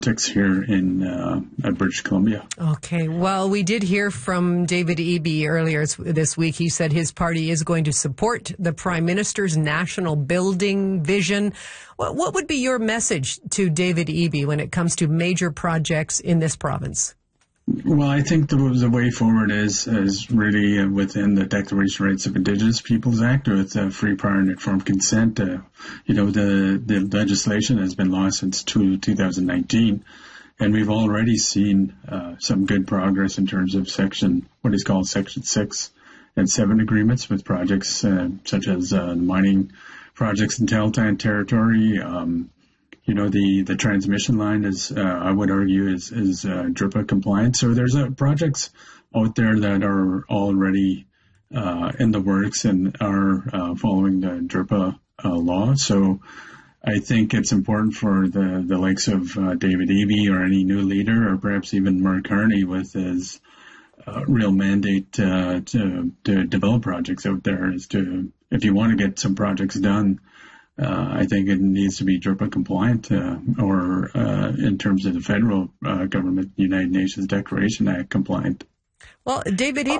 here in British Columbia. Okay. Well, we did hear from David Eby earlier this week. He said his party is going to support the Prime Minister's national building vision. What would be your message to David Eby when it comes to major projects in this province? Well, I think the way forward is really within the Declaration of Rights of Indigenous Peoples Act with free, prior, and informed consent. The legislation has been law since 2019, and we've already seen some good progress in terms of what is called Section 6 and 7 agreements with projects such as mining projects in Tahltan territory. The transmission line is, I would argue, is DRIPA compliant. So there's projects out there that are already in the works and are following the DRIPA law. So I think it's important for the likes of David Eby or any new leader, or perhaps even Mark Carney with his real mandate to develop projects out there, if you want to get some projects done, I think it needs to be DRIPA compliant, or in terms of the federal government, United Nations Declaration Act compliant. Well, David Eby